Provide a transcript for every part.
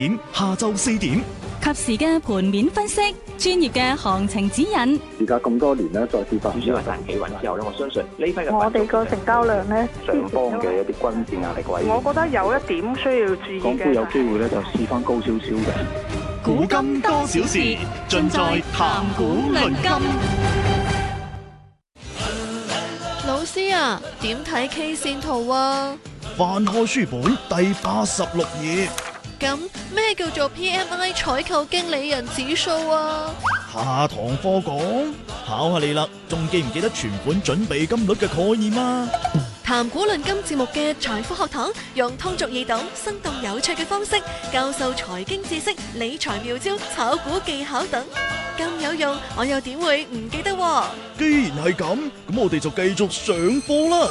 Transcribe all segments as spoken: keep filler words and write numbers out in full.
點下晝四點， 及時嘅盤面分析，專業嘅行情指引。 而家咁多年咧，再次發主要係大企穩之後咧，我相信呢批嘅我哋個成交量咧， 上方嘅一啲均線壓力位， 我覺得有一點需要注意嘅。 港股有機會咧就試翻高少少嘅。 古今多少事，盡在談股論金。 老師啊，點睇 K 線圖啊？ 翻開書本第八十六頁。 咁咩叫做 P M I 採購經理人指數啊？ 下堂課講，考下你啦，仲記唔記得存款準備金率嘅概念啊？ 談股論金節目嘅財富學堂，用通俗易懂、生動有趣嘅方式教授財經知識、理財妙招、炒股技巧等，咁有用，我又點會唔記得啊？ 既然係咁，咁我哋就繼續上課啦。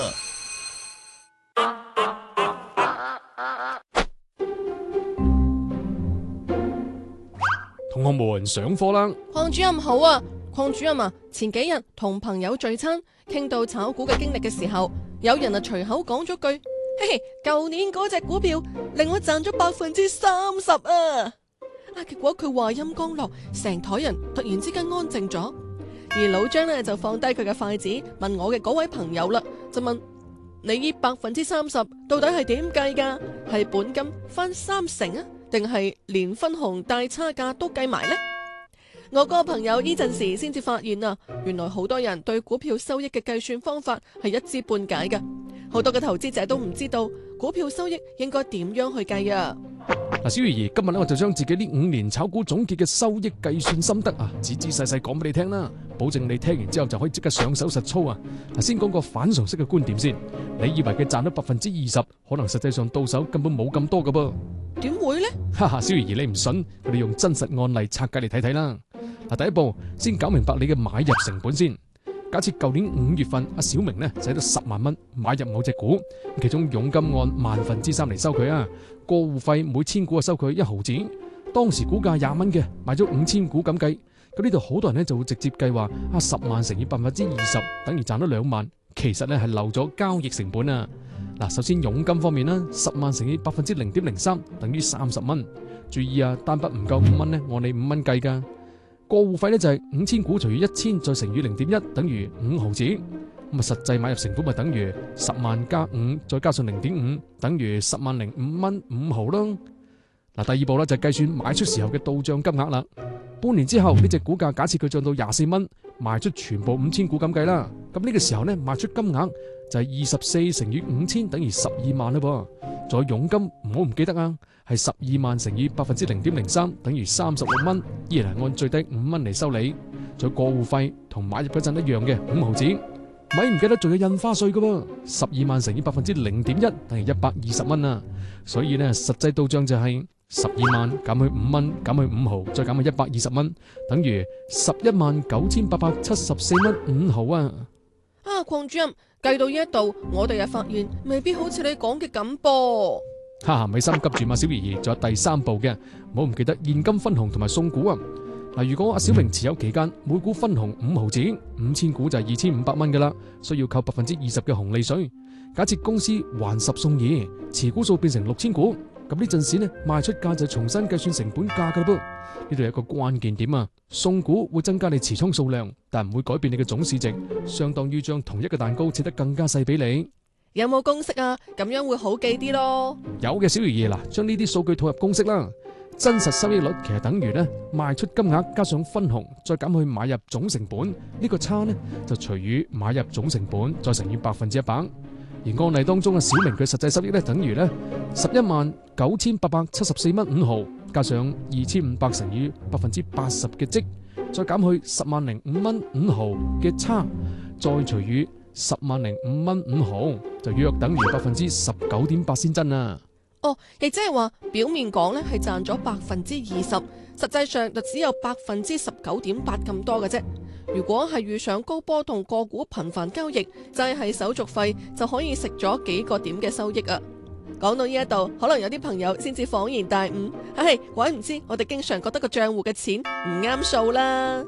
同學們上課啦！ 鄺主任好啊，鄺主任啊，前幾日同朋友聚餐，傾到炒股嘅經歷嘅時候，有人啊隨口講咗句：嘿嘿，舊年嗰隻股票令我賺咗百分之三十啊！啊，結果佢話音剛落，成台人突然之間安靜咗，而老張呢就放低佢嘅筷子，問我嘅嗰位朋友啦，就問你呢百分之三十到底係點計噶？係本金翻三成啊？定係連分紅帶差價都計埋呢？我個朋友呢陣時先至發現啊，原來好多人對股票收益嘅計算方法係一知半解嘅，好多嘅投資者都唔知道股票收益應該點樣去計啊！ 嗱，小魚兒，今日咧我就將自己呢五年炒股總結嘅收益計算心得啊，仔仔細細講俾你聽啦，保證你聽完之後就可以即刻上手實操啊！嗱，先講個反常識嘅觀點先，你以為佢賺咗百分之二十，可能實際上到手根本冇咁多噶噃。 點會呢？ 哈哈，小魚兒，你唔信，我哋用真實案例拆解嚟睇睇啦。嗱，第一步先搞明白你嘅買入成本先。假設舊年五月份阿小明呢使咗十萬蚊買入某隻股，其中佣金按萬分之三嚟收佢啊，過戶費每千股啊收佢一毫子。當時股價廿蚊嘅，買咗五千股咁計，咁呢度好多人呢就會直接計話啊十萬乘以百分之二十等於賺咗兩萬，其實呢係漏咗交易成本啊。嗱，首先佣金方面啦，十萬乘以百分之零點零三等於三十蚊。注意啊，單筆唔夠五蚊呢，按你五蚊計噶。過戶費呢就係五千股除以一千再乘以零點一等於五毫子。咁啊，實際買入成本咪等於十萬加五再加上零點五等於十萬零五蚊五毫咯。嗱，第二步咧就係計算買出時候嘅到賬金額啦。半年之後呢隻股價假設佢漲到廿四蚊，賣出全部五千股咁計啦。咁呢個時候呢，賣出金額就係二十四乘以五千等於十二萬啦噃。再佣金唔好唔記得啊，係十二萬乘以百分之零點零三等於三十六蚊，依然係按最低五蚊嚟收你。再過戶費同買入嗰陣一樣嘅五毫子，咪唔記得仲有印花稅噶噃，十二萬乘以百分之零點一等於一百二十蚊啊。所以呢，實際到賬就係十二萬減去五蚊減去五毫再減去一百二十蚊，等於十一萬九千八百七十四蚊五毫啊。 啊，鄺主任計到呢一度，我哋又發現未必好似你講嘅咁噃。 哈哈，咪心急住嘛，小爺爺，仲有第三步嘅，唔好唔記得現金分紅同埋送股啊。嗱，如果阿小明持有期間每股分紅五毫子，五千股就係二千五百蚊噶啦，需要扣百分之二十嘅紅利稅。假設公司還十送二，持股數變成六千股，咁呢陣時呢賣出價就重新計算成本價噶啦噃。呢度有一個關鍵點啊，送股會增加你持倉數量，但唔會改變你嘅總市值，相當於將同一個蛋糕切得更加細俾你。 有冇公式啊？咁樣會好記啲咯。 有嘅，小爺爺，嗱，將呢啲數據套入公式啦。真實收益率其實等於呢賣出金額加上分紅再減去買入總成本，呢個差呢就除以買入總成本再乘以百分之一百。而案例當中嘅小明佢實際收益呢等於呢十一萬九千八百七十四蚊五毫加上二千五百乘以百分之八十嘅積，再減去十萬零五蚊五毫嘅差，再除以十萬零五蚊五毫，就約等於百分之十九點八先真啊！ 哦，亦即係話表面講咧係賺咗百分之二十，實際上就只有百分之十九點八咁多嘅啫。如果係遇上高波動個股頻繁交易，齋係手續費就可以食咗幾個點嘅收益啊！講到呢一度，可能有啲朋友先至恍然大悟，唉，鬼唔知我哋經常覺得個賬戶嘅錢唔啱數啦。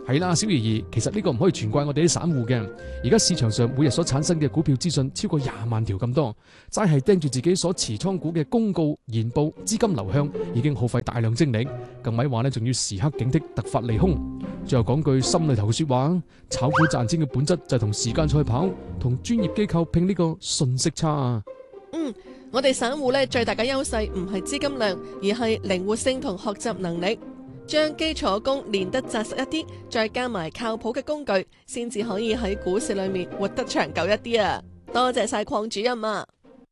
係啦，小儀兒，其實呢個唔可以全怪我哋啲散戶嘅。而家市場上每日所產生嘅股票資訊超過廿萬條咁多，齋係盯住自己所持倉股嘅公告、研報、資金流向，已經耗費大量精力。更咪話呢，仲要時刻警惕突發利空。最後講句心裏頭嘅說話，炒股賺錢嘅本質就係同時間賽跑，同專業機構拼呢個信息差啊。 嗯，我哋散戶咧最大嘅優勢唔係資金量，而係靈活性同學習能力。將基礎功練得紮實一啲，再加埋靠譜嘅工具，先至可以喺股市裏面活得長久一啲啊！多謝晒鄺主任啊！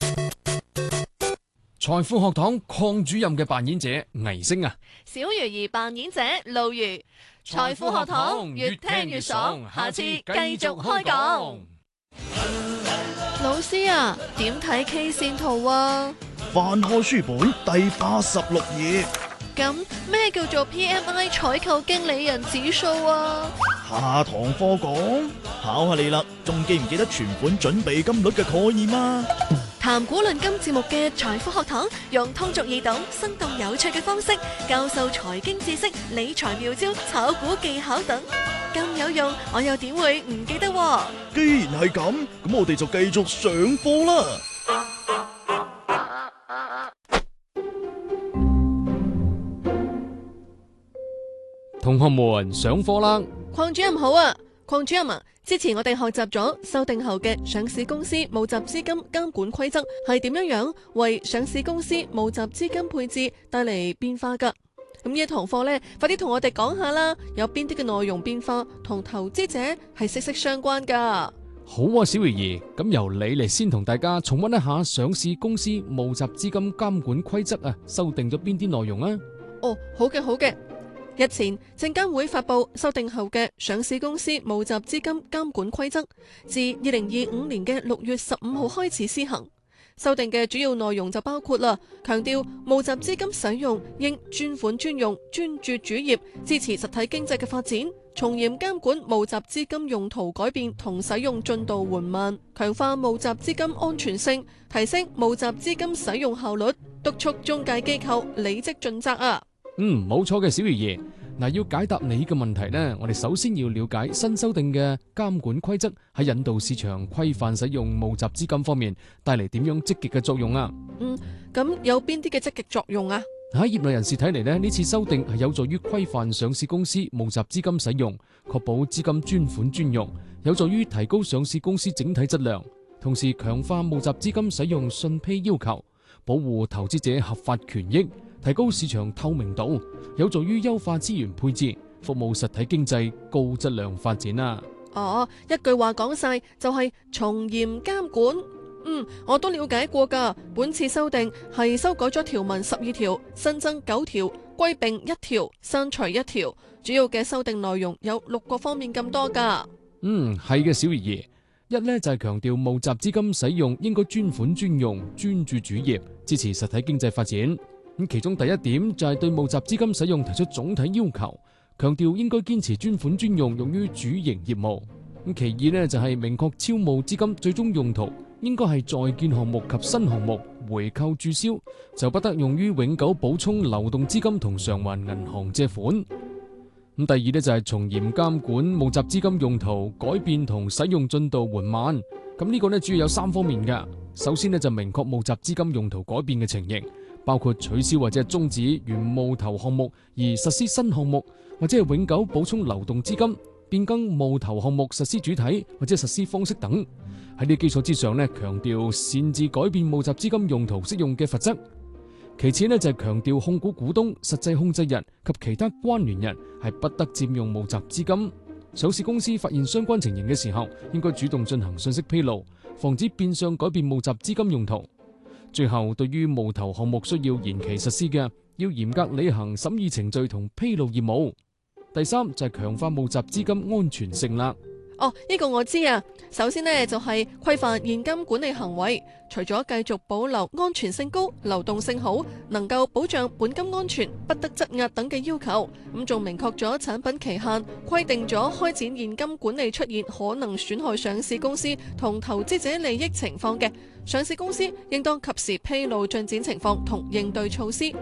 財富學堂鄺主任嘅扮演者倪星啊， 小魚兒扮演者路如。財富學堂越聽越爽，下次繼續開講。老師啊，點睇 K 線圖啊？ 翻開書本第八十六頁。 咁咩叫做 P M I 採購經理人指數啊？ 下堂課講，考下你啦，仲記唔記得存款準備金率嘅概念啊？ 談股論金節目嘅財富學堂，用通俗易懂、生動有趣嘅方式教授財經知識、理財妙招、炒股技巧等，咁有用，我又點會唔記得喎？ 既然係咁，咁我哋就繼續上課啦。 同學們上課啦！ 鄺主任好啊，鄺主任啊，之前我哋學習咗修訂後嘅上市公司募集資金監管規則係點樣樣為上市公司募集資金配置帶嚟變化噶。咁呢一堂課呢，快啲同我哋講下啦，有邊啲嘅內容變化同投資者係息息相關噶？ 好啊，小魚兒，咁由你嚟先同大家重溫一下上市公司募集資金監管規則啊，修訂咗邊啲內容啊？ 哦，好嘅，好嘅。日前，證監會發布修訂後嘅上市公司募集資金監管規則，自二零二五年嘅六月十五號開始施行。修訂嘅主要內容就包括啦，強調募集資金使用應專款專用、專注主業，支持實體經濟嘅發展；從嚴監管募集資金用途改變同使用進度緩慢；強化募集資金安全性，提升募集資金使用效率；督促中介機構履職盡責啊！ 嗯，冇錯嘅，小魚兒。嗱，要解答你嘅問題呢，我哋首先要了解新修訂嘅監管規則喺引導市場規範使用募集資金方面帶嚟點樣積極嘅作用啊？ 嗯，咁有邊啲嘅積極作用啊？ 喺業內人士睇嚟呢，呢次修訂係有助於規範上市公司募集資金使用，確保資金專款專用，有助於提高上市公司整體質量，同時強化募集資金使用信披要求，保護投資者合法權益，提高市場透明度，有助於優化資源配置，服務實體經濟高質量發展啊！ 哦，一句話講晒就係從嚴監管。嗯，我都了解過噶。本次修訂係修改咗條文十二條，新增九條，歸併一條，刪除一條。主要嘅修訂內容有六個方面咁多噶。 嗯，係嘅，小魚兒。一呢就係強調募集資金使用應該專款專用，專注主業，支持實體經濟發展。咁其中第一點就係對募集資金使用提出總體要求，強調應該堅持專款專用用於主營業務。咁其二呢就係明確超募資金最終用途應該係在建項目及新項目回購註銷，就不得用於永久補充流動資金同償還銀行借款。咁第二呢就係從嚴監管募集資金用途改變同使用進度緩慢。咁呢個呢主要有三方面嘅。首先呢就明確募集資金用途改變嘅情形，包括取消或者係終止原募投項目而實施新項目，或者係永久補充流動資金，變更募投項目實施主體或者實施方式等。喺呢基礎之上呢，強調擅自改變募集資金用途適用嘅罰則。其次呢，就係強調控股股東、實際控制人及其他關聯人係不得佔用募集資金。上市公司發現相關情形嘅時候，應該主動進行信息披露，防止變相改變募集資金用途。最後，對於募投項目需要延期實施嘅，要嚴格履行審議程序同披露義務。第三就係強化募集資金安全性啦。 哦，呢個我知啊。首先呢，就係規範現金管理行為，除咗繼續保留安全性高、流動性好、能夠保障本金安全、不得質押等嘅要求，咁仲明確咗產品期限，規定咗開展現金管理出現可能損害上市公司同投資者利益情況嘅，上市公司應當及時披露進展情況同應對措施。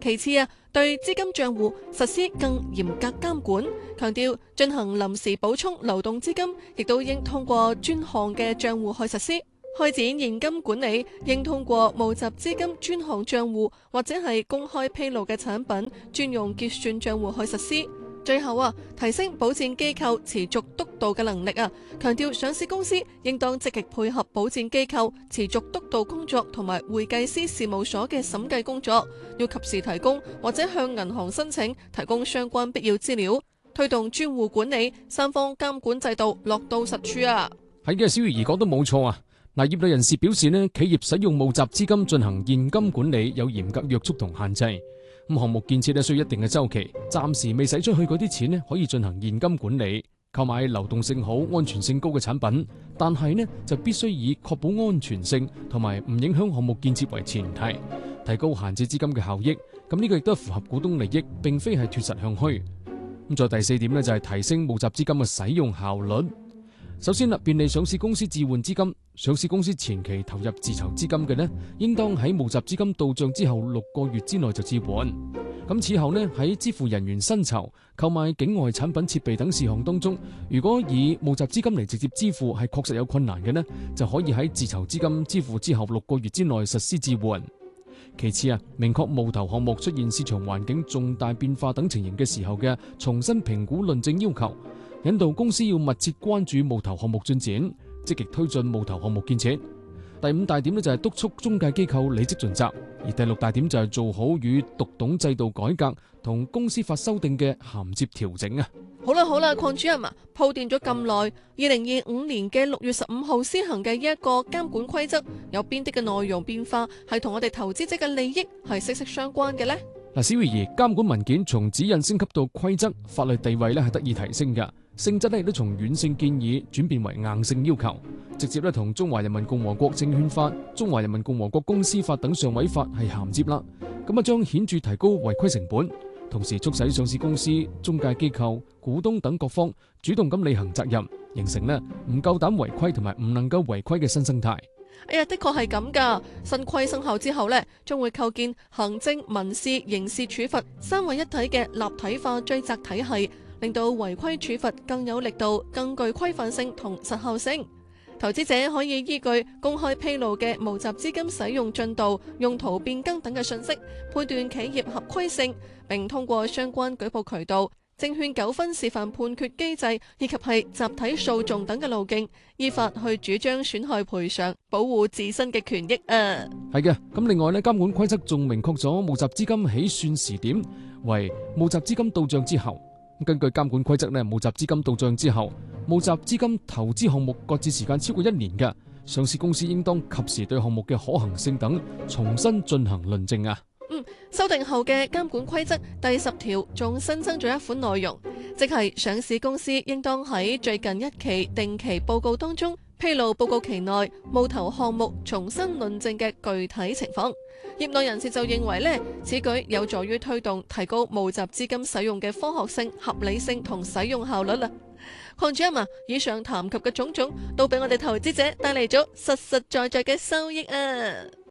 其次啊，對資金帳戶實施更嚴格監管，強調進行臨時補充流動資金，亦都應通過專項嘅帳戶去實施。開展現金管理，應通過募集資金專項帳戶或者係公開披露嘅產品專用結算帳戶去實施。最後啊，提升保薦機構持續督導嘅能力啊，強調上市公司應當積極配合保薦機構持續督導工作同埋會計師事務所嘅審計工作，要及時提供或者向銀行申請提供相關必要資料，推動專戶管理三方監管制度落到實處啊。 係嘅，小魚兒講得冇錯啊。嗱，業內人士表示呢，企業使用募集資金進行現金管理有嚴格約束同限制。咁項目建設咧需要一定嘅周期，暫時未使出去嗰啲錢咧可以進行現金管理，購買流動性好、安全性高嘅產品，但係呢就必須以確保安全性同埋唔影響項目建設為前提，提高閒置資金嘅效益。咁呢個亦都係符合股東利益，並非係脫實向虛。咁再第四點呢，就係提升募集資金嘅使用效率。首先啦，便利上市公司置換資金。上市公司前期投入自籌資金嘅呢，應當喺募集資金到賬之後六個月之內就置換。咁此後呢，喺支付人員薪酬、購買境外產品設備等事項當中，如果以募集資金嚟直接支付係確實有困難嘅呢，就可以喺自籌資金支付之後六個月之內實施置換。其次啊，明確募投項目出現市場環境重大變化等情形嘅時候嘅重新評估論證要求，引導公司要密切關注募投項目進展，積極推進募投項目建設。第五大點呢，就係督促中介機構履職盡責，而第六大點就係做好與獨董制度改革同公司法修訂嘅銜接調整啊。 好啦好啦，鄺主任啊，鋪墊咗咁耐，二零二五年嘅六月十五號施行嘅呢一個監管規則，有邊啲嘅內容變化係同我哋投資者嘅利益係息息相關嘅呢？ 嗱，小魚兒，監管文件從指引升級到規則，法律地位咧係得以提升嘅，性質咧亦都從軟性建議轉變為硬性要求，直接咧同中華人民共和國證券法、中華人民共和國公司法等上位法係銜接啦。咁啊，將顯著提高違規成本，同時促使上市公司、中介機構、股東等各方主動咁履行責任，形成咧唔夠膽違規同埋唔能夠違規嘅新生態。 哎呀，的確係咁噶。新規生效之後呢，將會構建行政、民事、刑事處罰三位一體嘅立體化追責體系，令到違規處罰更有力度、更具規範性同實效性。投資者可以依據公開披露嘅募集資金使用進度、用途變更等嘅信息，判斷企業合規性，並通過相關舉報渠道、證券糾紛示範判決機制以及係集體訴訟等嘅路徑，依法去主張損害賠償，保護自身嘅權益啊！ 係嘅，咁另外呢，監管規則仲明確咗募集資金起算時點為募集資金到賬之後。根據監管規則呢，募集資金到賬之後，募集資金投資項目擱置時間超過一年嘅上市公司，應當及時對項目嘅可行性等重新進行論證啊！ 嗯，修訂後嘅監管規則第十條仲新增咗一款內容，即係上市公司應當喺最近一期定期報告當中披露報告期內募投項目重新論證嘅具體情況。業內人士就認為呢，此舉有助於推動提高募集資金使用嘅科學性、合理性同使用效率啦。鄺主任啊，以上談及嘅種種都俾我哋投資者帶嚟咗實實在在嘅收益啊！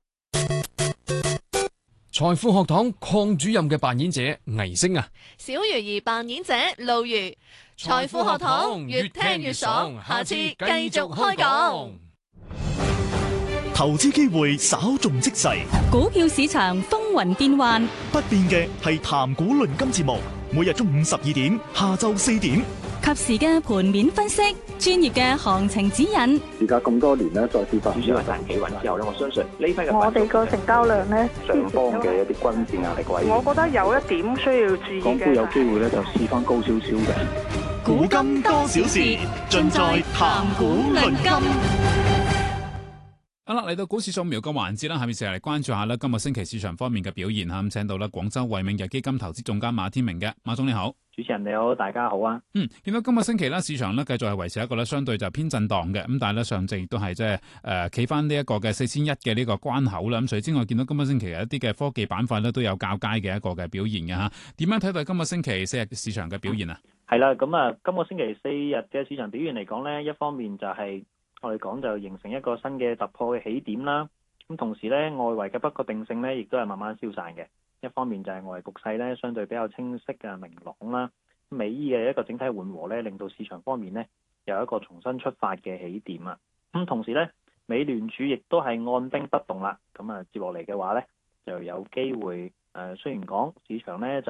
財富學堂鄺主任嘅扮演者倪星啊， 小魚兒扮演者路如。財富學堂越聽越爽，下次繼續開講。 投資機會稍縱即逝， 股票市場風雲變幻， 不變嘅係談股論金節目，每日中午十二點，下晝四點， 及時嘅盤面分析，專業嘅行情指引。 時隔咁多年咧，再次發主要係大企穩之後咧，我相信呢批嘅我哋個成交量咧， 上方嘅一啲均線壓力位， 我覺得有一點需要注意嘅。 港股有機會咧就試翻高少少嘅。 古今多少事，盡在談股論金。 好啦，嚟到股市掃描個環節啦，下面成日嚟關注下啦，今個星期市場方面嘅表現吓，咁請到啦廣州惠明日基金投資總監馬天明嘅，馬總你好。 主持人你好，大家好啊。 嗯，見到今個星期咧，市場咧繼續係維持一個咧相對就偏震蕩嘅，咁但係咧上證亦都係即係誒企翻呢一個嘅四千一嘅呢個關口啦。咁除此之外，見到今個星期有一啲嘅科技板塊咧都有較佳嘅一個嘅表現嘅吓。點樣睇到今個星期四日市場嘅表現啊？ 係啦，咁啊，今個星期四日嘅市場表現嚟講咧，一方面就係、是。我哋講就形成一個新嘅突破嘅起點啦，咁同時咧外圍嘅不確定性咧亦都係慢慢消散嘅， 一方面就係外圍局勢咧相對比較清晰嘅明朗啦，美伊嘅一個整體緩和咧，令到市場方面咧有一個重新出發嘅起點啊。咁同時咧，美聯儲亦都係按兵不動啦。咁啊，接落嚟嘅話咧，就有機會誒、呃，雖然講市場咧就